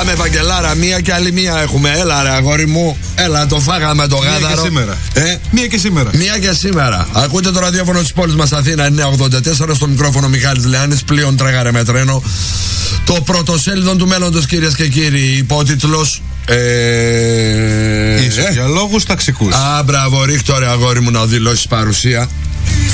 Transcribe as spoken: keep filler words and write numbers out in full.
Πάμε, Βαγγελάρα, μία και άλλη μία έχουμε. Έλα, ρε αγόρι μου, έλα, το φάγαμε το γάδαρο. Μία και σήμερα. Ε? Μία και σήμερα. Μία και σήμερα. Ακούτε το ραδιόφωνο της πόλης μας Αθήνα εννιακόσια ογδόντα τέσσερα, στο μικρόφωνο Μιχάλης Λεάνης. Πλοίον τράγαρε με τρένο. Το πρωτοσέλιδο του μέλλοντος, κυρίες και κύριοι. Υπότιτλος. Ε... Ίσως ε? για λόγους ταξικούς. Α, μπράβο, ρίχτω, ρε αγόρι μου, να δηλώσεις παρουσία.